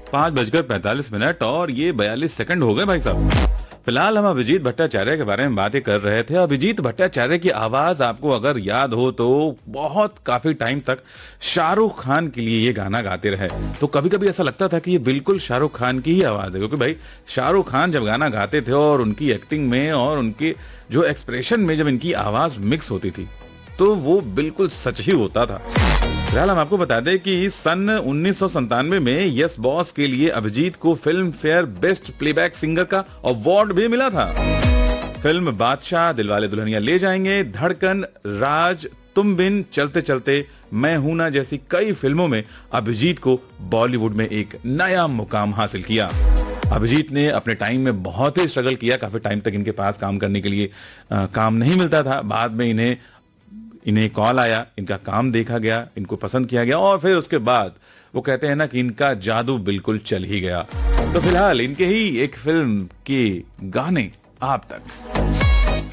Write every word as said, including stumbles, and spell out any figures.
पांच बजकर पैंतालीस मिनट और ये बयालीस सेकंड हो गए भाई साहब। फिलहाल हम अभिजीत भट्टाचार्य के बारे में बातें कर रहे थे। अभिजीत भट्टाचार्य की आवाज आपको अगर याद हो तो बहुत काफी टाइम तक शाहरुख खान के लिए ये गाना गाते रहे। तो कभी कभी ऐसा लगता था कि ये बिल्कुल शाहरुख खान की ही आवाज है, क्योंकि भाई शाहरुख खान जब गाना गाते थे और उनकी एक्टिंग में और उनके जो एक्सप्रेशन में जब इनकी आवाज मिक्स होती थी तो वो बिल्कुल सच ही होता था। फिलहाल हम आपको बता दें कि सन उन्नीस सौ संतानवे में यस बॉस के लिए अभिजीत को film fair best playback singer का अवार्ड भी मिला था। फिल्म बादशाह, दिलवाले दुल्हनिया ले जाएंगे, धड़कन, राज, तुम बिन, चलते चलते, मैं हूं ना जैसी कई फिल्मों में अभिजीत को बॉलीवुड में एक नया मुकाम हासिल किया। अभिजीत ने अपने टाइम में बहुत ही स्ट्रगल किया। काफी टाइम तक इनके पास काम करने के लिए आ, काम नहीं मिलता था। बाद में इन्हें इन्हें कॉल आया, इनका काम देखा गया, इनको पसंद किया गया और फिर उसके बाद वो कहते हैं ना कि इनका जादू बिल्कुल चल ही गया। तो फिलहाल इनके ही एक फिल्म के गाने आप तक।